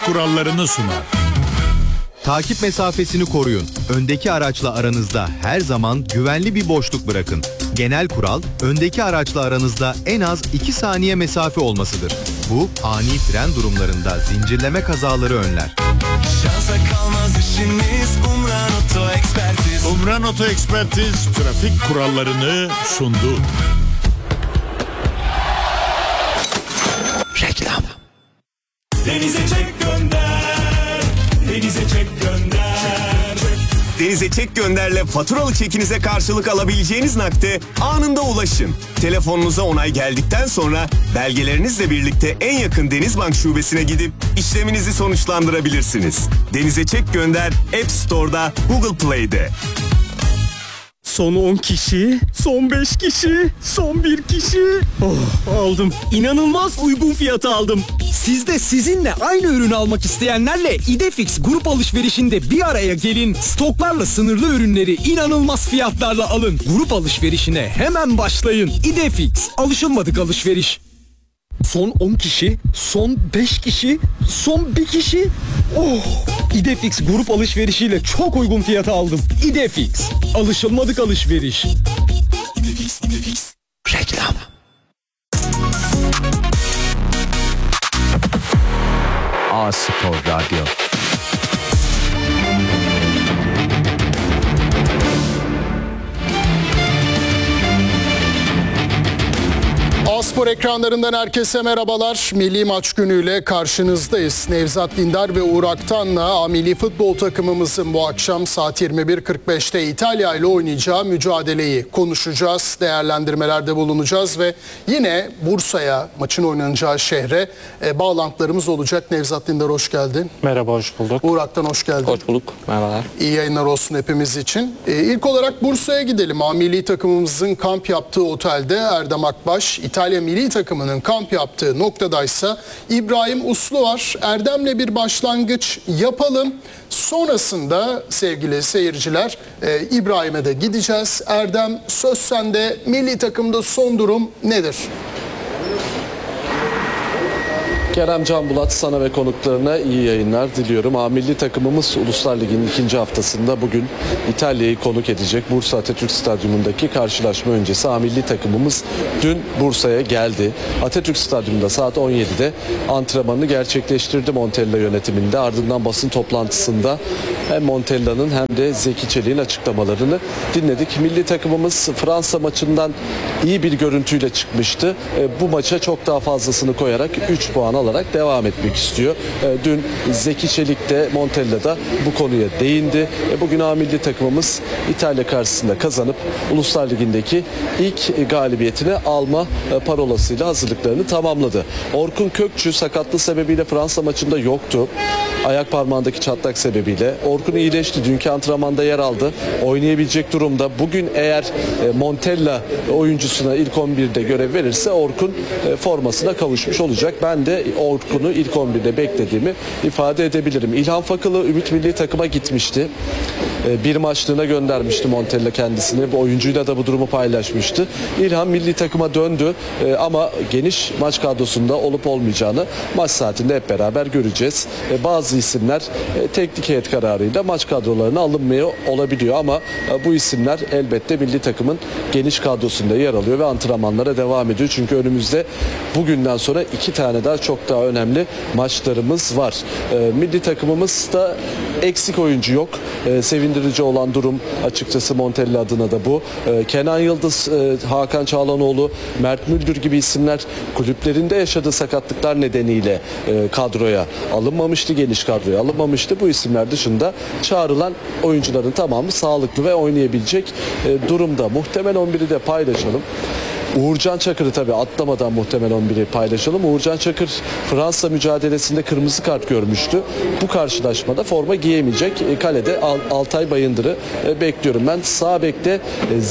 kurallarını sunar. Takip mesafesini koruyun. Öndeki araçla aranızda her zaman güvenli bir boşluk bırakın. Genel kural, öndeki araçla aranızda en az 2 saniye mesafe olmasıdır. Bu, ani fren durumlarında zincirleme kazaları önler. Şansa kalmaz işimiz, Umran Oto Ekspertiz. Umran Oto Ekspertiz trafik kurallarını sundu. Reklam. Denize çek gönder. Denize çek gönder. Denize Çek Gönder'le faturalı çekinize karşılık alabileceğiniz nakde anında ulaşın. Telefonunuza onay geldikten sonra belgelerinizle birlikte en yakın Denizbank şubesine gidip işleminizi sonuçlandırabilirsiniz. Denize Çek Gönder App Store'da, Google Play'de. Son 10 kişi, son 5 kişi, son 1 kişi. Aldım. İnanılmaz uygun fiyata aldım. Siz de sizinle aynı ürünü almak isteyenlerle İdefix grup alışverişinde bir araya gelin. Stoklarla sınırlı ürünleri inanılmaz fiyatlarla alın. Grup alışverişine hemen başlayın. İdefix, alışılmadık alışveriş. Son 10 kişi, son 5 kişi, son 1 kişi. İdefix grup alışverişiyle çok uygun fiyata aldım. İdefix, alışılmadık alışveriş. İdefix. Reklam. A-Spor Radyo. A-Spor ekranlarından herkese merhabalar. Milli maç günüyle karşınızdayız. Nevzat Dindar ve Uğur Aktan'la milli futbol takımımızın bu akşam saat 21.45'te İtalya ile oynayacağı mücadeleyi konuşacağız. Değerlendirmelerde bulunacağız ve yine Bursa'ya, maçın oynanacağı şehre bağlantılarımız olacak. Nevzat Dindar hoş geldin. Merhaba, hoş bulduk. Uğur Aktan hoş geldin. Hoş bulduk, merhabalar. İyi yayınlar olsun hepimiz için. İlk olarak Bursa'ya gidelim. Milli takımımızın kamp yaptığı otelde Erdem Akbaş, İtalya milli takımının kamp yaptığı noktadaysa İbrahim Uslu var. Erdem'le bir başlangıç yapalım. Sonrasında sevgili seyirciler İbrahim'e de gideceğiz. Erdem, söz sende. Milli takımda son durum nedir? Kerem Can Bulat, sana ve konuklarına iyi yayınlar diliyorum. Milli takımımız Uluslar Ligi'nin ikinci haftasında bugün İtalya'yı konuk edecek. Bursa Atatürk Stadyumundaki karşılaşma öncesi milli takımımız dün Bursa'ya geldi. Atatürk Stadyumunda saat 17'de antrenmanını gerçekleştirdi Montella yönetiminde. Ardından basın toplantısında hem Montella'nın hem de Zeki Çelik'in açıklamalarını dinledik. Milli takımımız Fransa maçından iyi bir görüntüyle çıkmıştı. Bu maça çok daha fazlasını koyarak 3 puan alarak devam etmek istiyor. Dün Zeki Çelik de Montella da bu konuya değindi. Bugün milli takımımız İtalya karşısında kazanıp Uluslar Ligi'ndeki ilk galibiyetini alma parolasıyla hazırlıklarını tamamladı. Orkun Kökçü sakatlığı sebebiyle Fransa maçında yoktu. Ayak parmağındaki çatlak sebebiyle. Orkun iyileşti. Dünkü antrenmanda yer aldı. Oynayabilecek durumda. Bugün eğer Montella oyuncusuna ilk 11'de görev verirse Orkun formasına kavuşmuş olacak. Ben de Orkun'u ilk 11'de beklediğimi ifade edebilirim. İlhan Fakılı Ümit milli takıma gitmişti. Bir maçlığına göndermişti Montella kendisini. Bu oyuncuyla da bu durumu paylaşmıştı. İlhan milli takıma döndü ama geniş maç kadrosunda olup olmayacağını maç saatinde hep beraber göreceğiz. Bazı isimler teknik heyet kararıyla maç kadrolarına alınmıyor olabiliyor ama bu isimler elbette milli takımın geniş kadrosunda yer alıyor ve antrenmanlara devam ediyor. Çünkü önümüzde bugünden sonra 2 tane daha çok daha önemli maçlarımız var. Milli takımımızda eksik oyuncu yok. Sevindirici olan durum açıkçası Montella adına da bu. Kenan Yıldız, Hakan Çağlanoğlu, Mert Müldür gibi isimler kulüplerinde yaşadığı sakatlıklar nedeniyle kadroya alınmamıştı, geniş kadroya alınmamıştı. Bu isimler dışında çağrılan oyuncuların tamamı sağlıklı ve oynayabilecek durumda. Muhtemel 11'i de paylaşalım. Uğurcan Çakır'ı tabii atlamadan muhtemel 11'i paylaşalım. Uğurcan Çakır Fransa mücadelesinde kırmızı kart görmüştü. Bu karşılaşmada forma giyemeyecek. Kalede Altay Bayındır'ı bekliyorum. Ben sağ bekte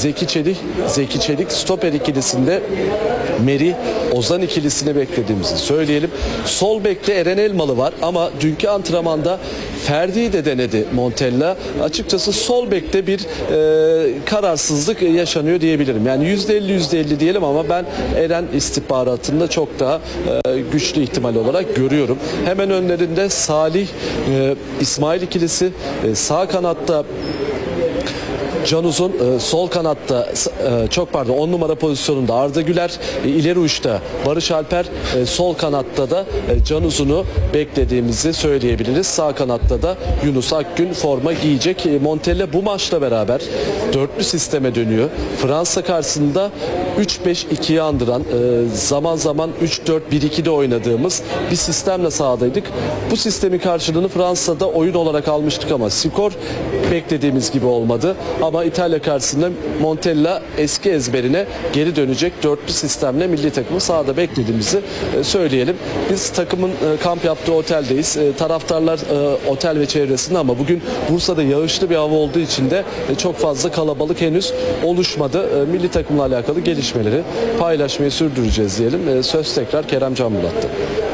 Zeki Çelik stoper ikilisinde Meri Ozan ikilisini beklediğimizi söyleyelim. Sol bekte Eren Elmalı var ama dünkü antrenmanda Ferdi'yi de denedi Montella. Açıkçası sol bekte bir kararsızlık yaşanıyor diyebilirim. Yani %50 %50 diye diyelim ama ben Eren istihbaratında çok daha güçlü ihtimal olarak görüyorum. Hemen önlerinde Salih, İsmail ikilisi, sağ kanatta Can Uzun, sol kanatta 10 numara pozisyonunda Arda Güler, ileri uçta Barış Alper, sol kanatta da Can Uzun'u beklediğimizi söyleyebiliriz. Sağ kanatta da Yunus Akgün forma giyecek. Montella bu maçla beraber dörtlü sisteme dönüyor. Fransa karşısında 3-5-2'yi andıran, zaman zaman 3-4-1-2'de oynadığımız bir sistemle sahadaydık. Bu sistemin karşılığını Fransa'da oyun olarak almıştık ama skor beklediğimiz gibi olmadı. Ama İtalya karşısında Montella eski ezberine geri dönecek, dörtlü sistemle milli takımı sahada beklediğimizi söyleyelim. Biz takımın kamp yaptığı oteldeyiz. Taraftarlar otel ve çevresinde ama bugün Bursa'da yağışlı bir hava olduğu için de çok fazla kalabalık henüz oluşmadı. Milli takımla alakalı gelişmeleri paylaşmayı sürdüreceğiz diyelim. Söz tekrar Kerem Can Bulat'ta.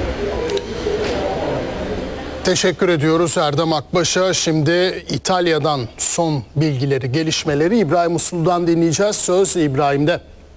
Teşekkür ediyoruz Erdem Akbaş'a. Şimdi İtalya'dan son bilgileri, gelişmeleri İbrahim Uslu'dan dinleyeceğiz. Söz İbrahim'de.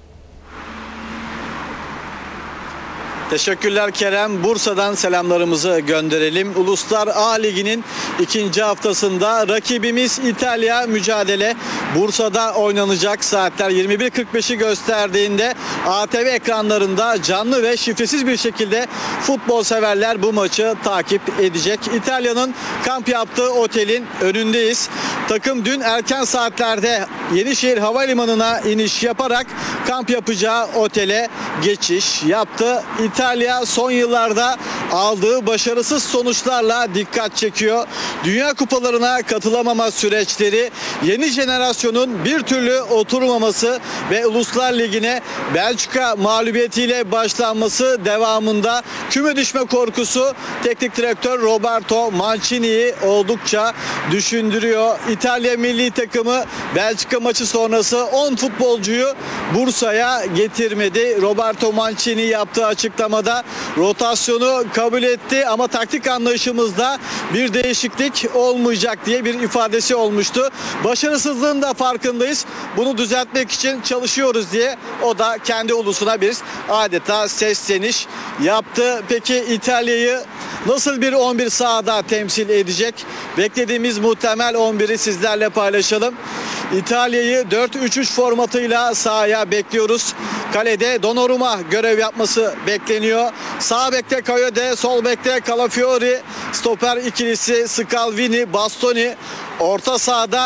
Teşekkürler Kerem. Bursa'dan selamlarımızı gönderelim. Uluslar A Ligi'nin ikinci haftasında rakibimiz İtalya mücadele. Bursa'da oynanacak, saatler 21.45'i gösterdiğinde ATV ekranlarında canlı ve şifresiz bir şekilde futbol severler bu maçı takip edecek. İtalya'nın kamp yaptığı otelin önündeyiz. Takım dün erken saatlerde Yenişehir Havalimanı'na iniş yaparak kamp yapacağı otele geçiş yaptı. İtalya son yıllarda aldığı başarısız sonuçlarla dikkat çekiyor. Dünya kupalarına katılamama süreçleri, yeni jenerasyonun bir türlü oturmaması ve Uluslar Ligi'ne Belçika mağlubiyetiyle başlanması devamında küme düşme korkusu teknik direktör Roberto Mancini'yi oldukça düşündürüyor. İtalya milli takımı Belçika maçı sonrası 10 futbolcuyu Bursa'ya getirmedi. Roberto Mancini yaptığı açıklamada rotasyonu kabul etti ama taktik anlayışımızda bir değişiklik olmayacak diye bir ifadesi olmuştu. Başarısızlığın da farkındayız. Bunu düzeltmek için çalışıyoruz diye o da kendi ulusuna bir adeta sesleniş yaptı. Peki İtalya'yı nasıl bir 11 sahada temsil edecek? Beklediğimiz muhtemel 11'i sizlerle paylaşalım. İtalya'yı 4-3-3 formatıyla sahaya bekliyoruz. Kalede Donnarumma görev yapması bekleniyor. Sağ bekte Kayode, sol bekte Calafiori, stoper ikilisi Scalvini, Bastoni. Orta sahada